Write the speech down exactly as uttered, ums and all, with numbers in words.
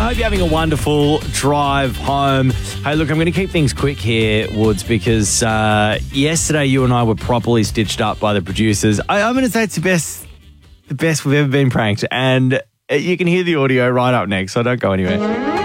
hope you're having a wonderful drive home. Hey, look, I'm going to keep things quick here, Woods, because uh, yesterday you and I were properly stitched up by the producers. I, I'm going to say it's the best, the best we've ever been pranked, and you can hear the audio right up next, so don't go anywhere.